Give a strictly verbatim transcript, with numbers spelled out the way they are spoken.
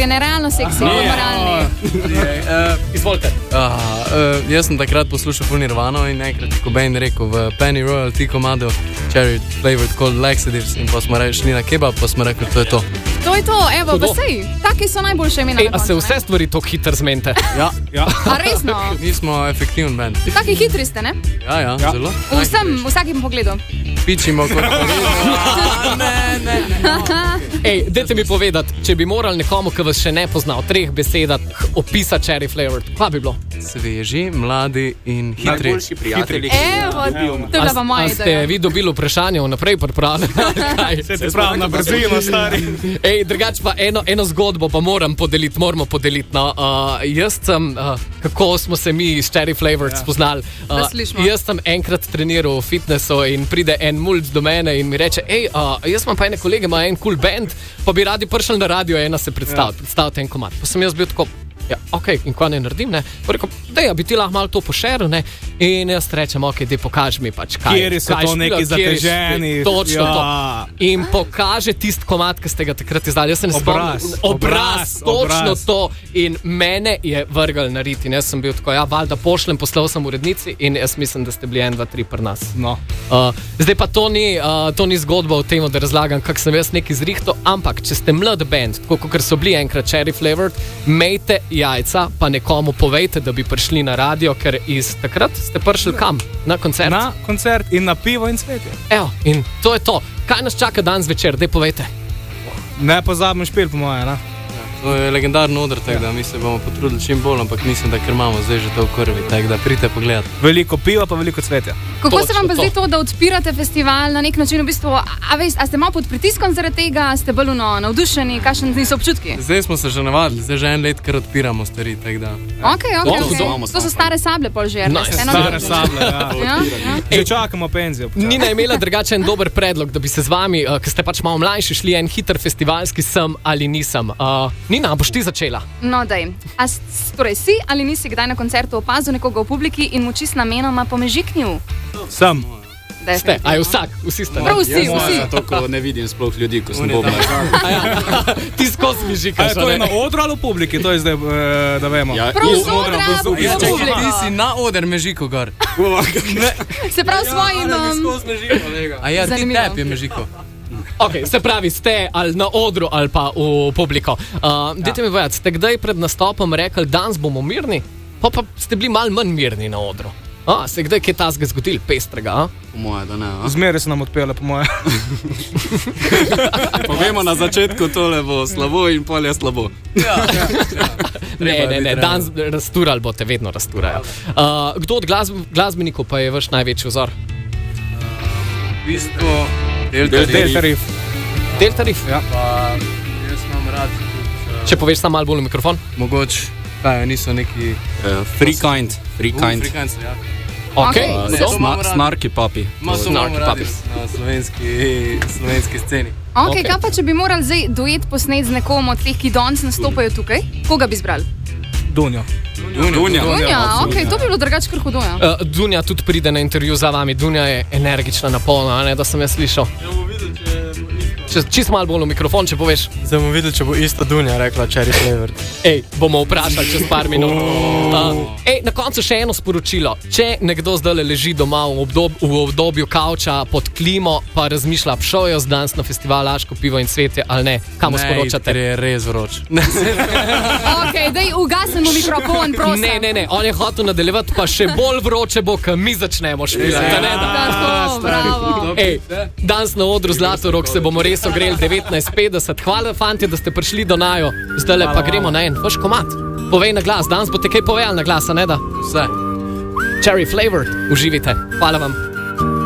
je nerealno seksi, yeah. moralni. uh, Izvolite. Uh, uh, jaz sem takrat poslušal full Nirvano in nekrat je Cobain rekel v Penny Royal ti komado cherry flavored cold laxatives in pa smo šli na kebab, pa smo rekli, to je to. To je to, evo, pa sej, taki so najboljše imena. Ej, a se vse stvari tako hitro zmente? Ja. ja. A resno? Mi smo efektivn band. Taki hitri ste, ne? Ja, ja, ja. zelo. V vsem, v vsakim pogledu. Pičimo kot ne, ne, ne. Ej, dajte mi povedati, če bi morali nekomu, ki vas še ne pozna, v treh besedah opisati cherry flavored, kaj bi bilo? Sveži, mladi in hitri. Najboljši prijatelji. Evo, to je bila pa moja ideja. A ste vi dobili vprašanje vnaprej pripravljeno? Se ti pravi na brzino, stari. Ej, drugač pa eno, eno zgodbo pa moram podeliti, moramo podeliti. No, uh, jaz sem, uh, kako smo se mi s cherry flavored ja. spoznali. Uh, jaz sem enkrat treniral v fitnessu in pride en mulj do mene in mi reče, ej, uh, jaz imam pa ene kolege, ima en cool band, pa bi radi prišli na radio ena se predstaviti, ja. predstaviti en komad. Pa sem jaz bil tako, ja, ok, in ko ne naredim, ne, pa rekel, dej, bi ti lahko malo to pošeril, ne, in jaz rečem, ok, dej, pokaži mi pač, kaj. Kjeri so kaj to špila, neki zateženi. Točno ja. to. In pokaže tist komad, ki ste ga takrat izdali. Jaz se ne obraz. spomnim. Obraz, točno obraz. to. In mene je vrgal na rit in jaz sem bil tako, ja, valjda pošljem, poslal sem urednici in jaz mislim, da ste bili en, dva, tri pri nas. No. Uh, zdaj pa to ni, uh, to ni zgodba o tem, da razlagam, kak sem jaz neki zrihto, ampak če ste mlad band, tako kot so bili enkrat cherry flavored, mejte jajca, pa nekomu povejte, da bi prišli na radio, ker iz takrat ste prišli kam? Na koncert? Na koncert in na pivo in cvetje. Evo, in to je to. Kaj nas čaka danes večer? Dej povejte. Ne pozabimo špil, po moje, ne? To je legendarno odr, tako da mi se bomo potrudili čim bolj, ampak mislim, da ker imamo zdaj že to v krvi, tako da pridite pogledati. Veliko piva, pa veliko cvetja. Kako Točno se vam pa to. zdi to, da odpirate festival na nek način v bistvu, a, veš, a ste malo pod pritiskom zaradi tega, ste bolj no, navdušeni, kakšni so občutki? Zdaj smo se že navadili, zdaj že en let, ker odpiramo stvari, tako da. Ok, ok, To- ok. to- To so stare sable pol že. No, veste, eno Stare leto. sable, ja. Ja, ja. Že čakamo penzijo. Nina je imela drugačen dober predlog, da bi se z vami, uh, ki ste pač malo mlajši, šli en hiter festivalski sem ali nisem. Uh, Nina, boš ti začela? No, daj. A s- torej si ali nisi kdaj na koncertu opazil nekoga v publiki in mu čist namenoma pomežiknil? Sem. Ste, a je vsak, vsi ste. Prav vsi, Jaz vsi. zato, ko ne vidim sploh ljudi, ko sem Oni bobnar. A ja, ti skozi mi A je žikaš, to a je na ne? odru ali v publiki? To je zdaj, eh, da vemo. Ja, Prav jaz- z odra, bez- v bez- Čakaj, publiki. ti si na oder Mežiko gor. Se pravi svojim... um, A ja, ti Zanimivo. tep je Mežiko. Ok, se pravi, ste ali na odru ali pa v publiko. Uh, dajte mi povedati, ste kdaj pred nastopom rekli, danes bomo mirni? Pa pa ste bili malo manj mirni na odru. A, se je kdaj kaj tasga zgodil, pestrega, a? Po moje, da ne. a? Zmeraj se nam odpele, po moje. Povemo na začetku, tole bo slabo in pol je slabo. Ne, ne, ne, danes rasturali boste, vedno rasturajo. Uh, kdo od glasb glasbenikov pa je vaš največji vzor? V bistvu, del Del- Del tarif. Del tarif? Ja. Pa jaz imam rad tudi, uh, Če poveš samo malo bolj v mikrofon. mogoče, kaj, niso neki... Uh, free kind, free kind. Afrikanci, ja. Ok, Okej. Uh, Ne, so. to imamo sna, radi. snarki papi. Ma so Snarky imamo radi Puppies. na slovenski, slovenski sceni. Ok, Ok. kaj pa če bi morali zdaj duet posnet z nekom od teh, ki danes nastopajo tukaj? Koga bi izbrali? Dunjo. Dunja. Dunja, ok, to bi bilo drugače kar hudo. Ja. Uh, Dunja tudi pride na intervju za vami. Dunja je energična, napolna, a ne, da sem jaz slišal. Če, čist malo bolj v mikrofon, če poveš. Zdaj bomo videli, če bo ista Dunja rekla cherry flavored. Ej, bomo vprašali čez par minut. Uh, ej, na koncu še eno sporočilo. Če nekdo zdaj leži doma v, obdob, v obdobju kavča pod klimo, pa razmišlja, šel je danes na festival Laško pivo in cvetje ali ne, kam sporočate? Ker je res vroč. Ok, daj ugasnemo mikrofon, prosim. Ne, ne, ne, on je hotel nadaljevati, pa še bolj vroče bo, ko mi začnemo špilati. Ne, da. Tako, bravo. Ej, danes na odru Zlatorog se bomo res ogreli devetnajst petdeset. Hvala, fantje, da ste prišli do naju. Zdaj pa gremo na en vaš komad. Povej na glas, danes boste kaj povedali na glas, a ne da? Vse. Cherry flavored, uživite. Hvala vam.